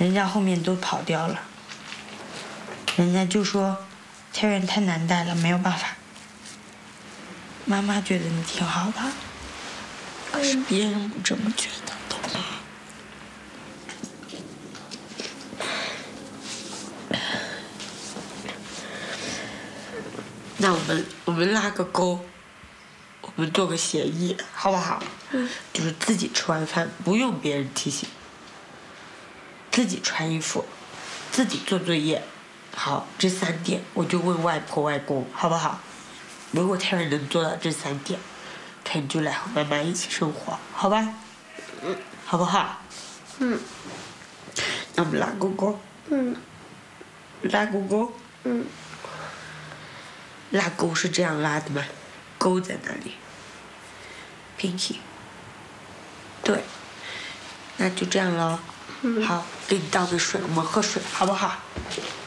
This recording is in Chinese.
人家后面都跑掉了，人家就说Terry太难带了，没有办法。妈妈觉得你挺好的，可是别人不这么觉得，懂吗？那我们拉个钩，我们做个协议，好不好？就是自己吃完饭不用别人提醒，自己穿衣服，自己做作业。好，这3点我就问外婆外公，好不好？如果Terry能做到这3点，Terry就来和妈妈一起生活，好吧？好不好？那我们拉勾勾。拉勾勾。拉钩是这样拉的吗？钩在哪里 ？Pinky。对，那就这样咯。好，给你倒杯水，我们喝水，好不好？